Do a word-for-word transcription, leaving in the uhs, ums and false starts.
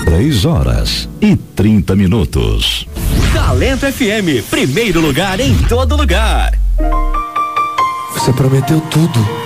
Três horas e trinta minutos. Talento F M, primeiro lugar em todo lugar. Você prometeu tudo